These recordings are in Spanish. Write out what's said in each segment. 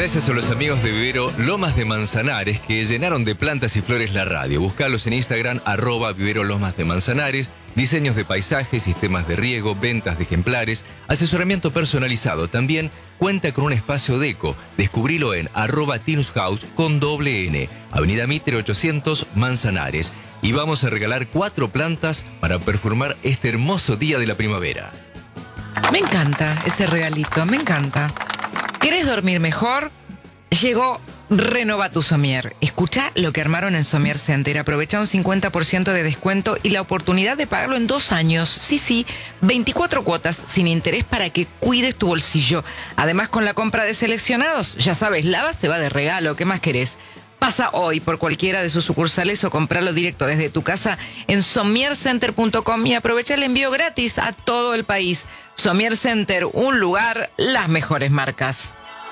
Gracias a los amigos de Vivero Lomas de Manzanares que llenaron de plantas y flores la radio. Buscalos en Instagram, @Vivero Lomas de Manzanares. Diseños de paisajes, sistemas de riego, ventas de ejemplares, asesoramiento personalizado. También cuenta con un espacio deco. Descubrilo en @TinusHouse con /N. Avenida Mitre 800 Manzanares. Y vamos a regalar 4 plantas para perfumar este hermoso día de la primavera. Me encanta ese regalito, me encanta. ¿Querés dormir mejor? Llegó Renova tu Somier. Escucha lo que armaron en Somier Center. Aprovecha un 50% de descuento y la oportunidad de pagarlo en 2 años. Sí, 24 cuotas sin interés para que cuides tu bolsillo. Además, con la compra de seleccionados, ya sabes, Lava se va de regalo. ¿Qué más querés? Pasa hoy por cualquiera de sus sucursales o compralo directo desde tu casa en somiercenter.com y aprovecha el envío gratis a todo el país. Somier Center, un lugar, las mejores marcas.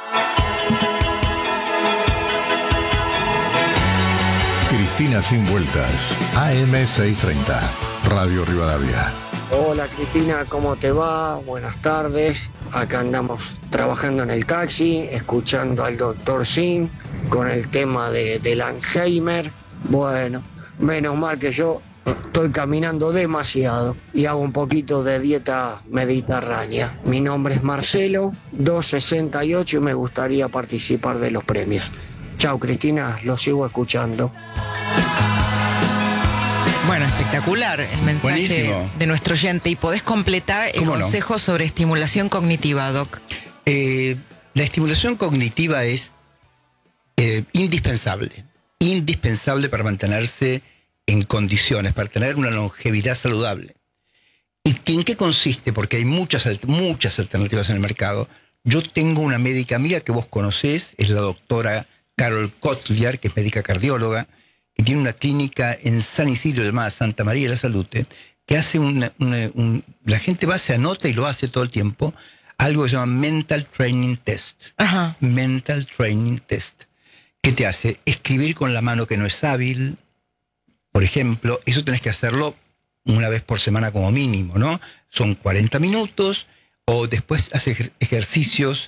Cristina Sin Vueltas, AM630, Radio Rivadavia. Hola Cristina, ¿cómo te va? Buenas tardes. Acá andamos trabajando en el taxi, escuchando al doctor Sin con el tema del Alzheimer. Bueno, menos mal que yo estoy caminando demasiado y hago un poquito de dieta mediterránea. Mi nombre es Marcelo, 268 y me gustaría participar de los premios. Chao Cristina, lo sigo escuchando. Bueno, espectacular el mensaje Buenísimo. de nuestro oyente. Y podés completar el consejo sobre estimulación cognitiva, Doc. La estimulación cognitiva es indispensable para mantenerse en condiciones, para tener una longevidad saludable. ¿Y en qué consiste? Porque hay muchas alternativas en el mercado. Yo tengo una médica amiga que vos conocés, es la doctora Carol Kotliar, que es médica cardióloga, que tiene una clínica en San Isidro llamada Santa María de la Salute, que hace la gente va, se anota y lo hace todo el tiempo, algo que se llama Mental Training Test. Ajá. Mental Training Test. ¿Qué te hace? Escribir con la mano que no es hábil, por ejemplo. Eso tenés que hacerlo una vez por semana como mínimo, ¿no? Son 40 minutos, o después haces ejercicios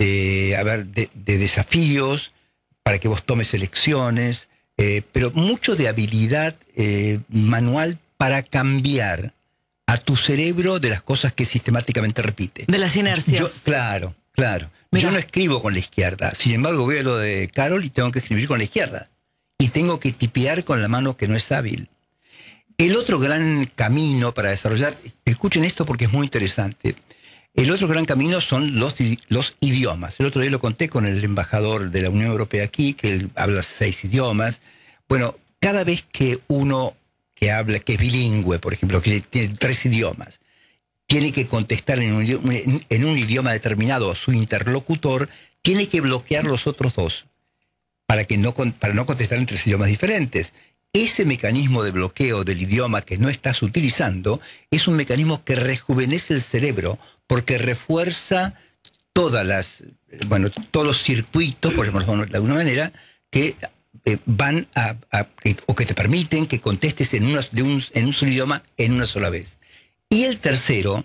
de desafíos para que vos tomes elecciones, pero mucho de habilidad manual para cambiar a tu cerebro de las cosas que sistemáticamente repite. De las inercias. Claro. Mirá. Yo no escribo con la izquierda. Sin embargo, veo lo de Carol y tengo que escribir con la izquierda. Y tengo que tipear con la mano que no es hábil. El otro gran camino para desarrollar, escuchen esto porque es muy interesante, el otro gran camino son los idiomas. El otro día lo conté con el embajador de la Unión Europea aquí, que él habla 6 idiomas. Bueno, cada vez que uno que habla, que es bilingüe, por ejemplo, que tiene 3 idiomas, tiene que contestar en un idioma determinado a su interlocutor, tiene que bloquear los otros 2 para no contestar en 3 idiomas diferentes. Ese mecanismo de bloqueo del idioma que no estás utilizando es un mecanismo que rejuvenece el cerebro porque refuerza todos los circuitos, por ejemplo, de alguna manera, que van o que te permiten que contestes en un solo idioma en una sola vez. Y el tercero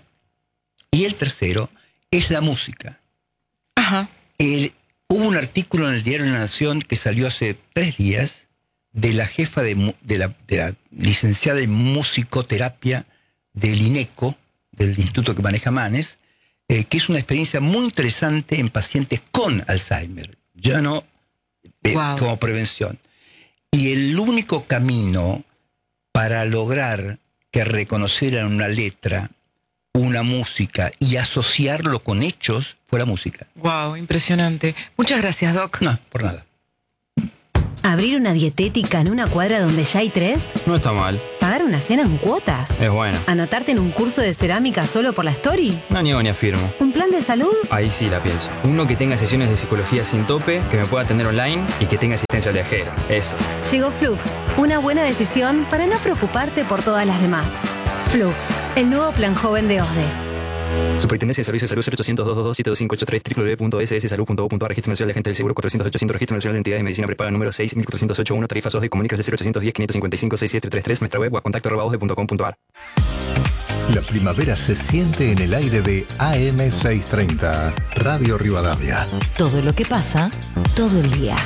es la música. Ajá. Hubo un artículo en el diario La Nación que salió hace 3 días de la jefa de la licenciada en musicoterapia del INECO, del instituto que maneja Manes, que es una experiencia muy interesante en pacientes con Alzheimer, ya no como prevención. Y el único camino para lograr que reconocieran una letra, una música y asociarlo con hechos fue la música. Wow, impresionante. Muchas gracias, Doc. No, por nada. ¿Abrir una dietética en una cuadra donde ya hay 3? No está mal. ¿Pagar una cena en cuotas? Es bueno. ¿Anotarte en un curso de cerámica solo por la story? No niego ni afirmo. ¿Un plan de salud? Ahí sí la pienso. Uno que tenga sesiones de psicología sin tope, que me pueda atender online y que tenga asistencia viajera. Eso. Llegó Flux, una buena decisión para no preocuparte por todas las demás. Flux, el nuevo plan joven de OSDE. Superintendencia de Servicios de Salud 0800-222-7583 www.sssalud.gov.ar. Registro Nacional de Agentes del Seguro 400-800. Registro Nacional de Entidades de Medicina Prepaga número 6.408.1. Tarifas OSDE. Comunicas de 0810-555-6733. Nuestra web o a contacto@osde.com.ar. La primavera se siente en el aire de AM630, Radio Rivadavia. Todo lo que pasa, todo el día.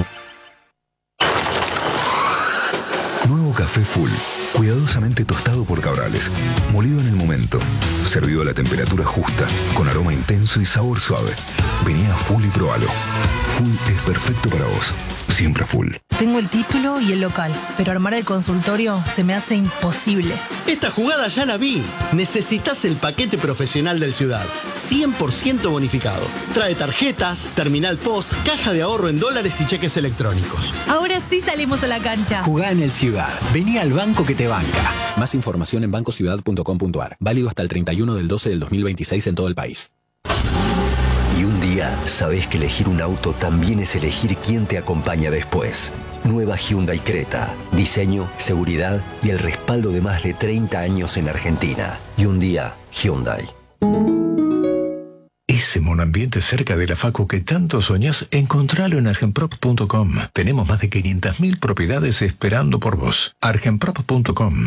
Nuevo café Full, cuidadosamente tostado por Cabrales, molido en el momento, servido a la temperatura justa, con aroma intenso y sabor suave. Vení a Full y probalo. Full es perfecto para vos, siempre Full. Tengo el título y el local, pero armar el consultorio se me hace imposible. Esta jugada ya la vi. Necesitas el paquete profesional del Ciudad, 100% bonificado. Trae tarjetas, terminal post, caja de ahorro en dólares y cheques electrónicos. Ahora sí salimos a la cancha. Jugá en el Ciudad. Vení al banco que te banca. Más información en bancociudad.com.ar. Válido hasta el 31 del 12 del 2026 en todo el país. Y un día sabés que elegir un auto también es elegir quién te acompaña después. Nueva Hyundai Creta. Diseño, seguridad y el respaldo de más de 30 años en Argentina. Y un día, Hyundai. Ese monoambiente cerca de la facu que tanto soñás, encontralo en argenprop.com. Tenemos más de 500.000 propiedades esperando por vos. argenprop.com.